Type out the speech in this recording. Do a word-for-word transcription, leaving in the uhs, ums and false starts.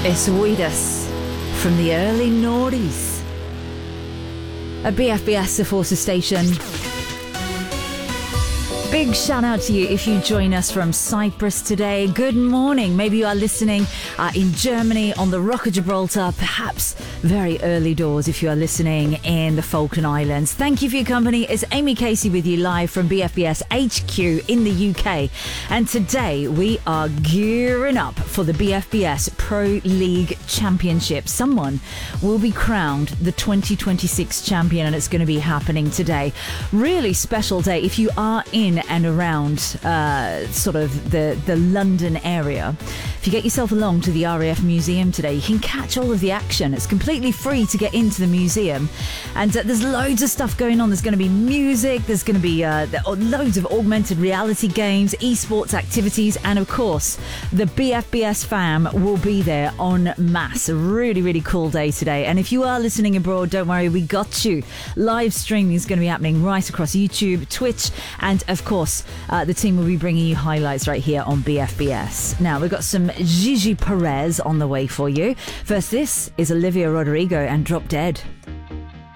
It's Weedus from the early noughties. A B F B S, the Forces station. Big shout out to you if you join us from Cyprus today. Good morning. Maybe you are listening uh, in Germany, on the Rock of Gibraltar, perhaps very early doors if you are listening in the Falkland Islands. Thank you for your company. It's Amy Casey with you live from B F B S H Q in the U K. And today we are gearing up for the B F B S Pro League Championship. Someone will be crowned the twenty twenty-six champion, and it's going to be happening today. Really special day if you are in and around uh, sort of the, the London area. If you get yourself along to the R A F Museum today, you can catch all of the action. It's completely free to get into the museum. And uh, there's loads of stuff going on. There's going to be music, there's going to be uh, loads of augmented reality games, esports activities, and of course, the B F B S fam will be there en masse. A really, really cool day today. And if you are listening abroad, don't worry, we got you. Live streaming is going to be happening right across YouTube, Twitch, and of course, uh, the team will be bringing you highlights right here on B F B S. Now, we've got some Gigi Perez on the way for you. First, this is Olivia Rodrigo and Drop Dead.